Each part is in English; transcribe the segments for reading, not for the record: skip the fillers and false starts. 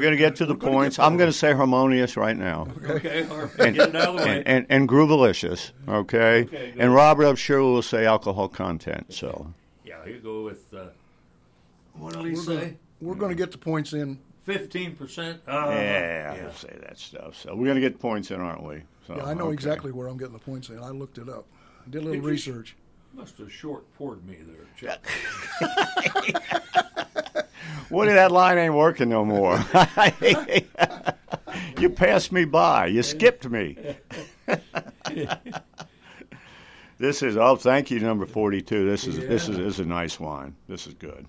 We're going to get to the points. I'm going to say harmonious right now. Okay, all right. Get it out of the way. And Groovalicious, okay? And Robert, I'm sure, will say alcohol content, so. Yeah, you go with, what did he say? We're going to get the points in. 15%? Yeah, we'll say that stuff. So we're going to get points in, aren't we? So, Yeah, I know exactly where I'm getting the points in. I looked it up. I did a little research. You must have short-poured me there, Chuck. Woody, that line ain't working no more. You passed me by. You skipped me. This is, thank you, number 42. This is a nice wine. This is good.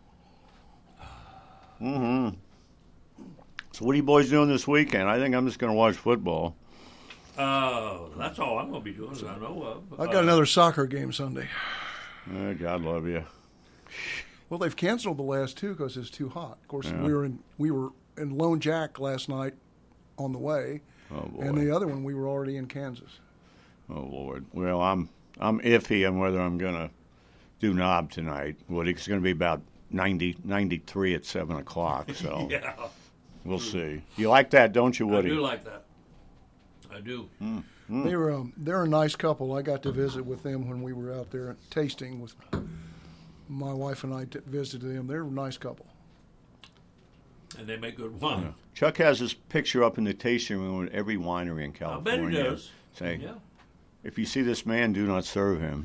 Mm-hmm. So what are you boys doing this weekend? I think I'm just going to watch football. That's all I'm going to be doing, as I know of. I got another soccer game Sunday. God love you. Well, they've canceled the last two because it's too hot. Of course, we were in Lone Jack last night on the way, and the other one we were already in Kansas. Oh Lord. Well, I'm iffy on whether I'm going to do Knob tonight. It's going to be about 93 at 7 o'clock. So yeah, we'll see. You like that, don't you, Woody? I do like that. I do. They're a nice couple. I got to visit with them when we were out there tasting with my wife, and I visited them. They're a nice couple. And they make good wine. Yeah. Chuck has his picture up in the tasting room at every winery in California. I bet he does. Saying, if you see this man, do not serve him.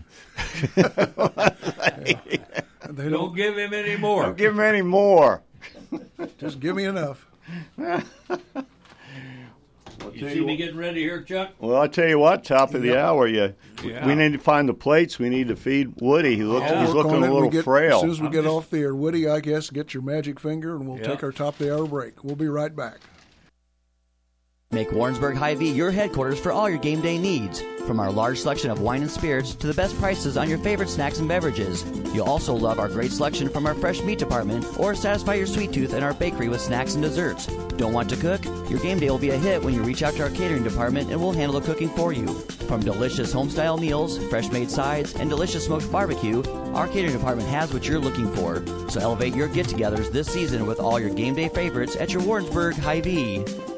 They don't give him any more. Don't give him any more. Just give me enough. You see me getting ready here, Chuck? Well, I'll tell you what, top of the hour, we need to find the plates. We need to feed Woody. He's looking a little frail. As soon as we get off the air, Woody, I guess, get your magic finger, and we'll take our top of the hour break. We'll be right back. Make Warrensburg Hy-Vee your headquarters for all your game day needs. From our large selection of wine and spirits to the best prices on your favorite snacks and beverages. You'll also love our great selection from our fresh meat department or satisfy your sweet tooth in our bakery with snacks and desserts. Don't want to cook? Your game day will be a hit when you reach out to our catering department and we'll handle the cooking for you. From delicious home-style meals, fresh-made sides, and delicious smoked barbecue, our catering department has what you're looking for. So elevate your get-togethers this season with all your game day favorites at your Warrensburg Hy-Vee.